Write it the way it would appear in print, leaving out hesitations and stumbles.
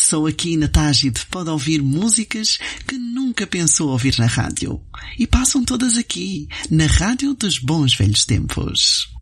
Só aqui na Tágide pode ouvir músicas que nunca pensou ouvir na rádio. E passam todas aqui, na Rádio dos Bons Velhos Tempos.